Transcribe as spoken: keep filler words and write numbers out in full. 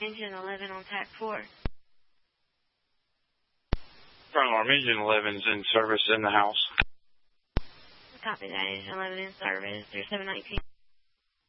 Engine eleven on tack four. Front alarm, engine eleven's in service in the house. Copy that, engine eleven in service, through seven nineteen.